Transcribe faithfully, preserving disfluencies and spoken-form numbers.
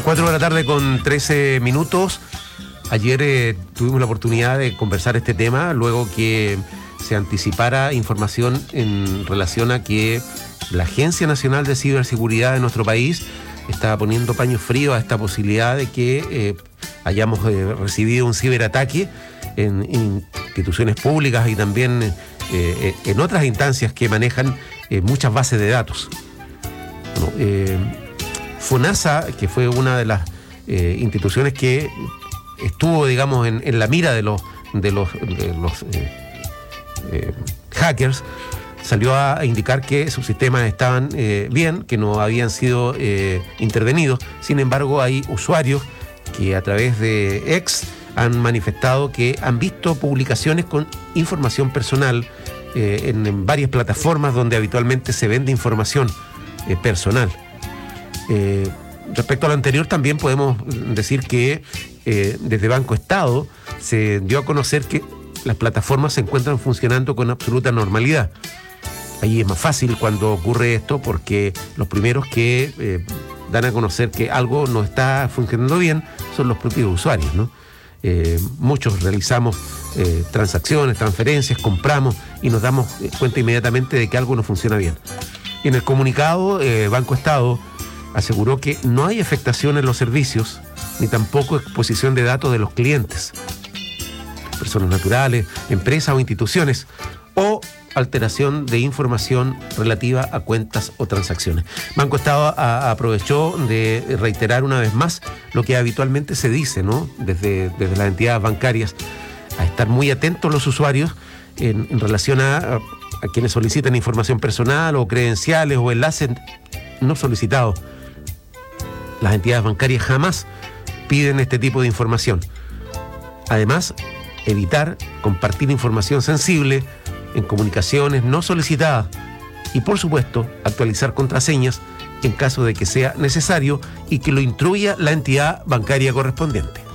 cuatro de la tarde con trece minutos. Ayer eh, tuvimos la oportunidad de conversar este tema, luego que se anticipara información en relación a que la Agencia Nacional de Ciberseguridad de nuestro país estaba poniendo paños fríos a esta posibilidad de que eh, hayamos eh, recibido un ciberataque en, en instituciones públicas y también eh, en otras instancias que manejan eh, muchas bases de datos. Bueno, eh, FONASA, que fue una de las eh, instituciones que estuvo, digamos, en, en la mira de los, de los, de los eh, eh, hackers, salió a indicar que sus sistemas estaban eh, bien, que no habían sido eh, intervenidos. Sin embargo, hay usuarios que a través de X han manifestado que han visto publicaciones con información personal eh, en, en varias plataformas donde habitualmente se vende información eh, personal. Eh, respecto a lo anterior, también podemos decir que eh, desde Banco Estado se dio a conocer que las plataformas se encuentran funcionando con absoluta normalidad. Ahí es más fácil cuando ocurre esto, porque los primeros que eh, dan a conocer que algo no está funcionando bien son los propios usuarios, ¿no? Eh, muchos realizamos eh, transacciones, transferencias, compramos y nos damos cuenta inmediatamente de que algo no funciona bien. En el comunicado, eh, Banco Estado aseguró que no hay afectación en los servicios, ni tampoco exposición de datos de los clientes, personas naturales, empresas o instituciones, o alteración de información relativa a cuentas o transacciones. Banco Estado a, aprovechó de reiterar una vez más lo que habitualmente se dice, ¿no? Desde, desde las entidades bancarias, a estar muy atentos los usuarios en, en relación a, a, a quienes solicitan información personal o credenciales o enlaces no solicitados. Las entidades bancarias jamás piden este tipo de información. Además, evitar compartir información sensible en comunicaciones no solicitadas y, por supuesto, actualizar contraseñas en caso de que sea necesario y que lo instruya la entidad bancaria correspondiente.